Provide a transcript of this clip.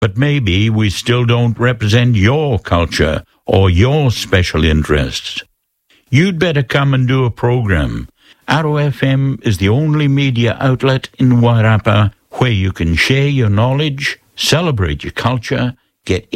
But maybe we still don't represent your culture or your special interests. You'd better come and do a program. Arrow FM is the only media outlet in Wairarapa where you can share your knowledge, celebrate your culture, get